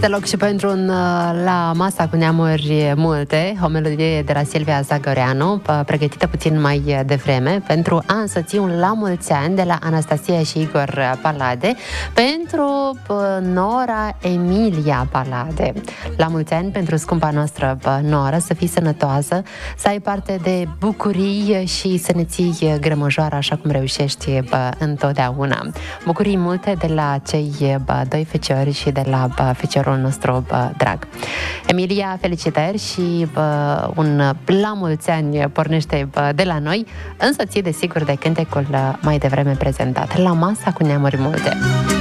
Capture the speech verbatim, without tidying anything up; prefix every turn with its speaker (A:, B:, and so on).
A: Este loc și pentru un La masa cu neamuri multe, o melodie de la Silvia Zagoreanu, pregătită puțin mai devreme, pentru a însoți un La mulți ani de la Anastasia și Igor Palade, pentru nora Emilia Palade. La mulți ani pentru scumpa noastră noră, să fii sănătoasă, să ai parte de bucurii și să ne ții grămăjoară așa cum reușești întotdeauna. Bucurii multe de la cei doi feciori și de la feciorul nostru drag. Emilia, felicitări și bă, un la mulți ani pornește bă, de la noi, însoțit desigur de cântecul mai devreme prezentat, La masa cu neamuri multe.